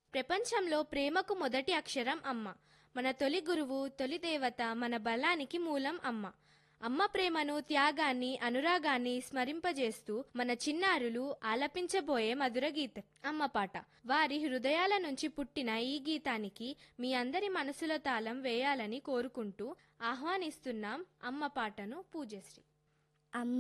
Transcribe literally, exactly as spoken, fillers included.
ప్రపంచంలో ప్రేమకు మొదటి అక్షరం అమ్మ. మన తొలి గురువు, తొలి దేవత, మన బలానికి మూలం అమ్మ. అమ్మ ప్రేమను, త్యాగాన్ని, అనురాగాన్ని స్మరింపజేస్తూ మన చిన్నారులు ఆలపించబోయే మధుర గీతం అమ్మ పాట. వారి హృదయాల నుంచి పుట్టిన ఈ గీతానికి మీ అందరి మనసుల తాళం వేయాలని కోరుకుంటూ ఆహ్వానిస్తున్నాం అమ్మ పాటను. పూజశ్రీ.